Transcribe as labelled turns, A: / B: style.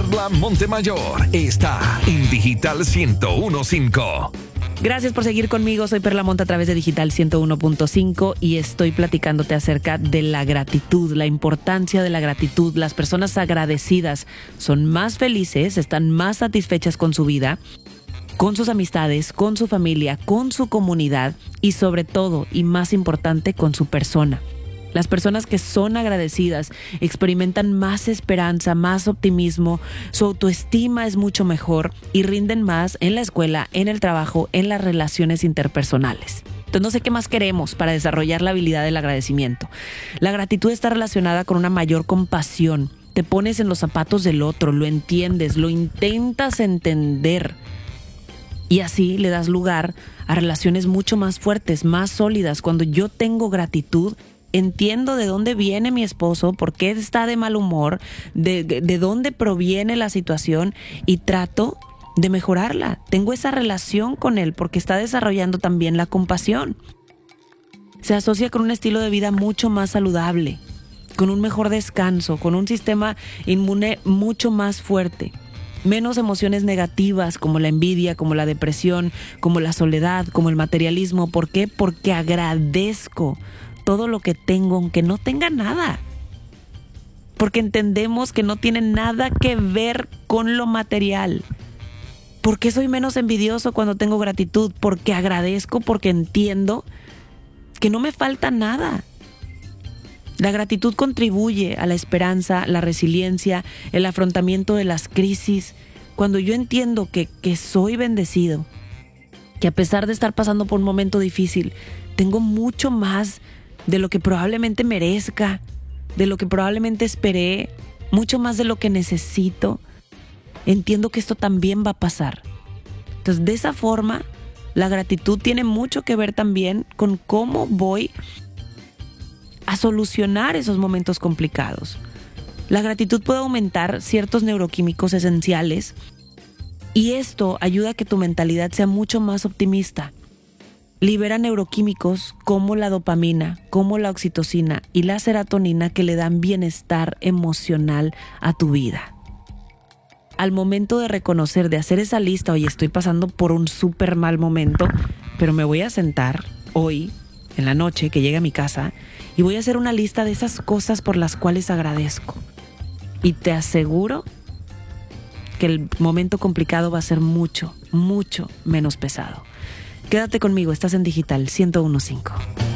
A: Perla Montemayor está en Digital 101.5.
B: Gracias por seguir conmigo. Soy Perla Monte a través de Digital 101.5 y estoy platicándote acerca de la gratitud, la importancia de la gratitud. Las personas agradecidas son más felices, están más satisfechas con su vida, con sus amistades, con su familia, con su comunidad y sobre todo, y más importante, con su persona. Las personas que son agradecidas experimentan más esperanza, más optimismo, su autoestima es mucho mejor y rinden más en la escuela, en el trabajo, en las relaciones interpersonales. Entonces no sé qué más queremos para desarrollar la habilidad del agradecimiento. La gratitud está relacionada con una mayor compasión. Te pones en los zapatos del otro, lo entiendes, lo intentas entender y así le das lugar a relaciones mucho más fuertes, más sólidas. Cuando yo tengo gratitud, entiendo de dónde viene mi esposo, por qué está de mal humor, de dónde proviene la situación y trato de mejorarla. Tengo esa relación con él porque está desarrollando también la compasión. Se asocia con un estilo de vida mucho más saludable, con un mejor descanso, con un sistema inmune mucho más fuerte. Menos emociones negativas como la envidia, como la depresión, como la soledad, como el materialismo. ¿Por qué? Porque agradezco todo lo que tengo, aunque no tenga nada. Porque entendemos que no tiene nada que ver con lo material. ¿Por qué soy menos envidioso cuando tengo gratitud? Porque agradezco, porque entiendo que no me falta nada. La gratitud contribuye a la esperanza, la resiliencia, el afrontamiento de las crisis. Cuando yo entiendo que soy bendecido, que a pesar de estar pasando por un momento difícil, tengo mucho más de lo que probablemente merezca, de lo que probablemente esperé, mucho más de lo que necesito. Entiendo que esto también va a pasar. Entonces, de esa forma, la gratitud tiene mucho que ver también con cómo voy a solucionar esos momentos complicados. La gratitud puede aumentar ciertos neuroquímicos esenciales y esto ayuda a que tu mentalidad sea mucho más optimista. Libera neuroquímicos como la dopamina, como la oxitocina y la serotonina que le dan bienestar emocional a tu vida. Al momento de reconocer, de hacer esa lista, oye, estoy pasando por un súper mal momento, pero me voy a sentar hoy, en la noche, que llegue a mi casa, y voy a hacer una lista de esas cosas por las cuales agradezco. Y te aseguro que el momento complicado va a ser mucho, mucho menos pesado. Quédate conmigo, estás en Digital 101.5.